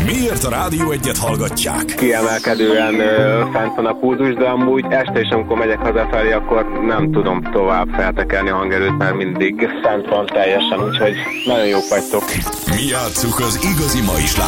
Miért a Rádió Egyet hallgatják? Kiemelkedően fent van a pulzus, de amúgy este is, amikor megyek hazafelé, akkor nem tudom tovább feltekerni a hangerőt, mert mindig fent van teljesen, úgyhogy nagyon jók vagytok. Mi játsszuk az igazi mai